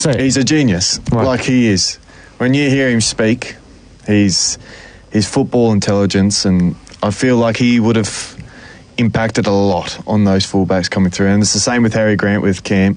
He's a genius, Right. like he is. When you hear him speak, his football intelligence, and I feel like he would have impacted a lot on those fullbacks coming through. And it's the same with Harry Grant with Cam.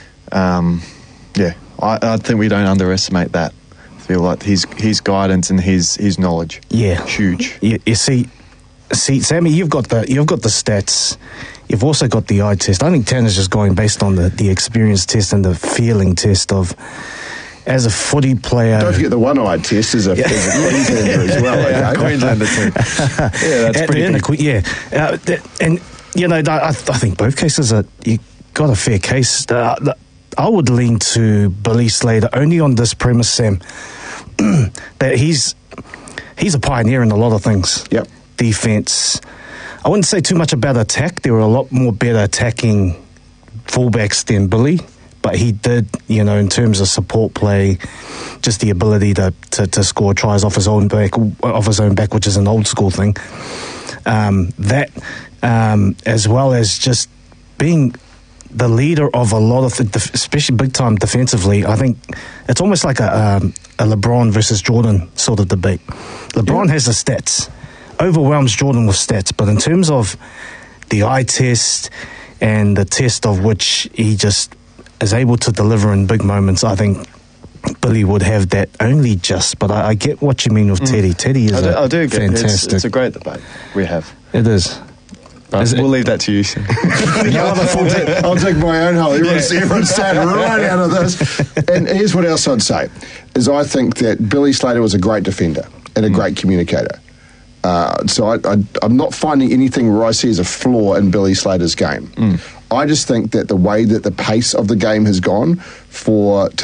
I think we don't underestimate that. I feel like his guidance and his knowledge, huge. You see, Sammy, you've got the stats. You've also got the eye test. I think Tanner's just going based on the experience test and the feeling test of, as a footy player. Don't forget the one-eye test as a Queenslander as well. Okay? Queenslander too. Yeah, that's pretty big. And you know, I think both cases you got a fair case. I would lean to Billy Slater only on this premise, Sam, that he's a pioneer in a lot of things. Yep. Defense. I wouldn't say too much about attack. There were a lot more better attacking fullbacks than Billy, but he did, you know, in terms of support play, just the ability to score tries off his own back, which is an old school thing. As well as just being the leader of a lot of, especially big time defensively. I think it's almost like a LeBron versus Jordan sort of debate. LeBron has the stats, overwhelms Jordan with stats, but in terms of the eye test and the test of which he just is able to deliver in big moments, I think Billy would have that only just. But I get what you mean with Teddy. Teddy is fantastic. It's a great debate we have. It is. We'll leave that to you, Sam. I'll dig my own hole. Everyone's staying right out of this. And here's what else I'd say, is I think that Billy Slater was a great defender and a great communicator. So I'm not finding anything where I see as a flaw in Billy Slater's game. I just think that the way that the pace of the game has gone to